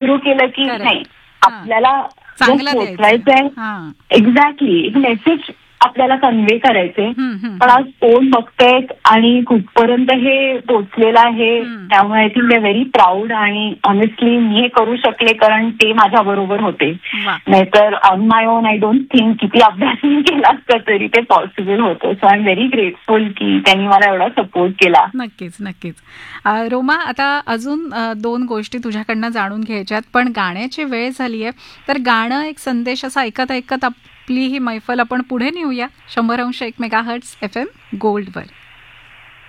सुरू केलं की Correct. नाही हा. आपल्याला चांगलं पोचवायचं आहे. हा. एक्झॅक्टली एक मेसेज आपल्याला कन्व्हे करायचे. पण हा. आज कोण बघतायत आणि कुठपर्यंत हे पोचलेलं आहे, त्यामुळे I think they very proud. आणि ऑनेस्टली मी हे करू शकले कारण ते माझ्या बरोबर होते. वा. नाहीतर on my on I don't think किती अभ्यास मी केला असता तरी ते पॉसिबल होतं. So I am very grateful की त्यांनी मला एवढा सपोर्ट केला. नक्कीच नक्कीच. रोमा, आता अजून 2 गोष्टी तुझ्याकडनं जाणून घ्यायच्यात, पण गाण्याची वेळ झाली आहे. तर गाणं एक संदेश असा ऐकत ऐकत आपली ही मैफल आपण पुढे नेऊया. 100.1 मेगाहर्ट्झ FM गोल्डवर.